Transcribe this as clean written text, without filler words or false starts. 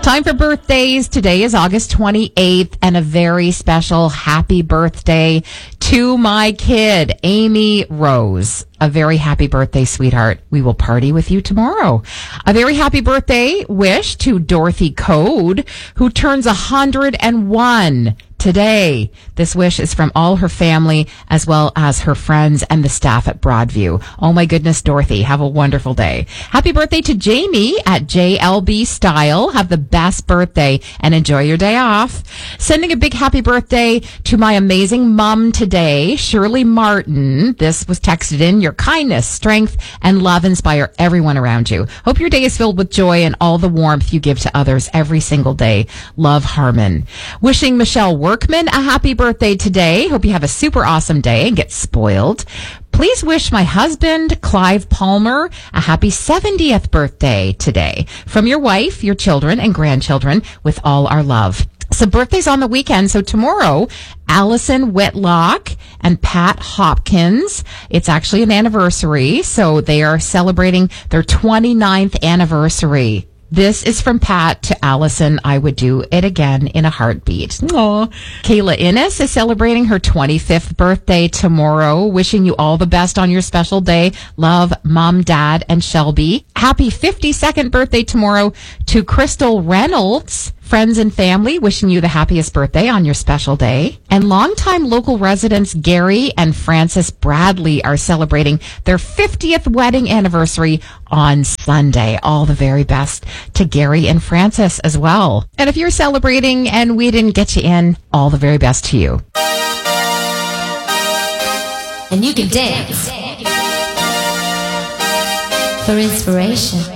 Time for birthdays. Today is August 28th, and a very special happy birthday to my kid, Amy Rose. A very happy birthday, sweetheart. We will party with you tomorrow. A very happy birthday wish to Dorothy Code, who turns 101 today. This wish is from all her family as well as her friends and the staff at Broadview. Oh my goodness, Dorothy, have a wonderful day. Happy birthday to Jamie at JLB Style. Have the best birthday and enjoy your day off. Sending a big happy birthday to my amazing mom today, Shirley Martin. This was texted in. Your kindness, strength, and love inspire everyone around you. Hope your day is filled with joy and all the warmth you give to others every single day. Love, Harmon. Wishing Michelle Workman a happy birthday today. Hope you have a super awesome day and get spoiled. Please wish my husband, Clive Palmer, a happy 70th birthday today. From your wife, your children, and grandchildren, with all our love. So birthdays on the weekend. So tomorrow, Allison Whitlock and Pat Hopkins. It's actually an anniversary. So they are celebrating their 29th anniversary. This is from Pat to Allison. I would do it again in a heartbeat. Aww. Kayla Innes is celebrating her 25th birthday tomorrow. Wishing you all the best on your special day. Love, Mom, Dad, and Shelby. Happy 52nd birthday tomorrow to Crystal Reynolds. Friends and family wishing you the happiest birthday on your special day. And longtime local residents Gary and Frances Bradley are celebrating their 50th wedding anniversary on Sunday. All the very best to Gary and Frances as well. And if you're celebrating and we didn't get you in, all the very best to you. And you can dance for inspiration.